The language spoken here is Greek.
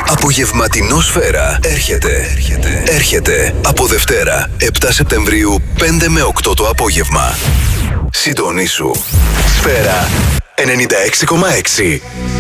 Απογευματινό Σφαίρα έρχεται από Δευτέρα 7 Σεπτεμβρίου 5 με 8 το απόγευμα. Συντονίσου. Σφαίρα 96,6.